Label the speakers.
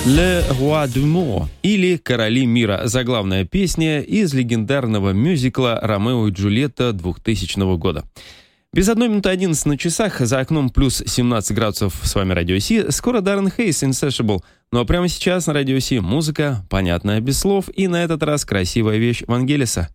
Speaker 1: «Le Roi du Monde» или «Короли мира» — заглавная песня из легендарного мюзикла «Ромео и Джульетта» 2000 года. Без 1 минуты 11 на часах, за окном плюс 17 градусов. С вами Радио Си. Скоро Даррен Хейс, Insatiable. Ну а прямо сейчас на Радио Си музыка, понятная без слов, и на этот раз красивая вещь Вангелиса.